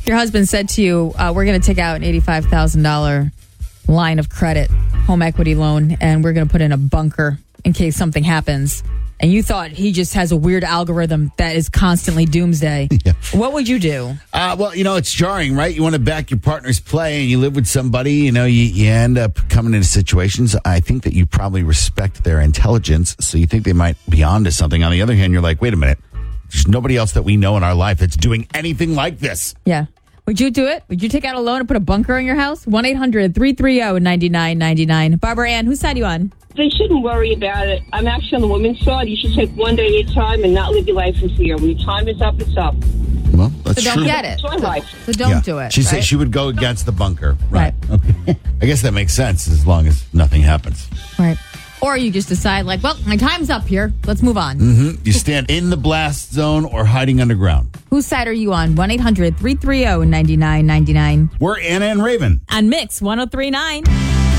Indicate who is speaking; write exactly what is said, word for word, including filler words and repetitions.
Speaker 1: Your husband said to you, uh, we're going to take out an eighty-five thousand dollars line of credit, home equity loan, and we're going to put in a bunker in case something happens. And you thought he just has a weird algorithm that is constantly doomsday. Yeah. What would you do?
Speaker 2: Uh, well, you know, it's jarring, right? You want to back your partner's play and you live with somebody, you know, you, you end up coming into situations. I think that you probably respect their intelligence, so you think they might be onto something. On the other hand, you're like, wait a minute. There's nobody else that we know in our life that's doing anything like this.
Speaker 1: Yeah. Would you do it? Would you take out a loan and put a bunker in your house? one eight hundred three three zero nine nine nine nine. Barbara Ann, whose side are you on?
Speaker 3: They shouldn't worry about it. I'm actually on the women's side. You should take one day at a time and not live your life in fear. When your time is up, it's up.
Speaker 2: Well, that's
Speaker 1: so don't
Speaker 2: true.
Speaker 1: get it.
Speaker 3: It's my life.
Speaker 1: So don't
Speaker 2: Yeah.
Speaker 1: do it.
Speaker 2: She
Speaker 1: right?
Speaker 2: said she would go against the bunker.
Speaker 1: Right.
Speaker 2: Okay. I guess that makes sense as long as nothing happens.
Speaker 1: Right. Or you just decide, like, well, my time's up here. Let's move on.
Speaker 2: Mm-hmm. You stand in the blast zone or hiding underground.
Speaker 1: Whose side are you on? one eight hundred three three zero nine nine nine nine.
Speaker 2: We're Anna and Raven.
Speaker 1: On Mix one oh three point nine.